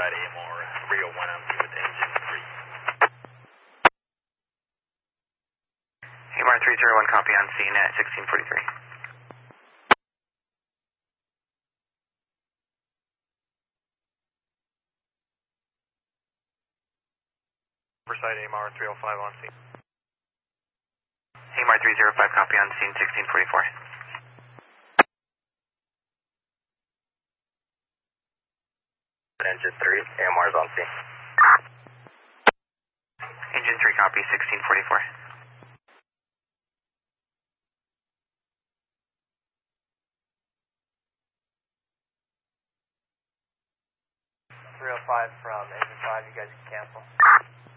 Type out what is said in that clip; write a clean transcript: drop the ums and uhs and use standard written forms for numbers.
AMR 301 on scene with engine 3. AMR 301, copy on scene at 1643. Oversight AMR 305 on scene. AMR 305, copy on scene 1644. Engine 3, AMR's on scene. Engine 3, copy 1644. From engine 5, you guys can cancel.